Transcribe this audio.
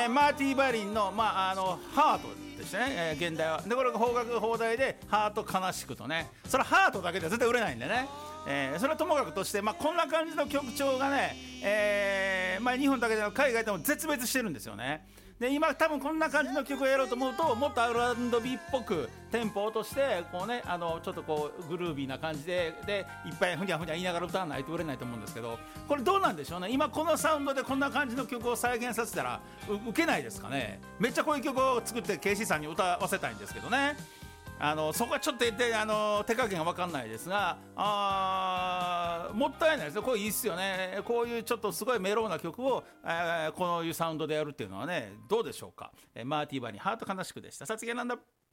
マーティー・バリンの、ハートでしたね、現代は。でこれが邦楽邦題でハート悲しくとね、それはハートだけでは絶対売れないんでね、それはともかくとして、こんな感じの曲調がね、日本だけでなく海外でも絶滅してるんですよね。で今多分こんな感じの曲をやろうと思うと、もっと R&B っぽくテンポを落としてこうね、ちょっとこうグルービーな感じでいっぱいふにゃふにゃ言いながら歌わないと売れないと思うんですけど、これどうなんでしょうね。今このサウンドでこんな感じの曲を再現させたらウケないですかね。めっちゃこういう曲を作ってケイシーさんに歌わせたいんですけどね。そこはちょっと手加減が分かんないですが、もったいないですね。これいいっすよね。こういうちょっとすごいメローな曲を、こういうサウンドでやるっていうのはね、どうでしょうか。マーティーバにハート悲しくでした。さつきなんだ。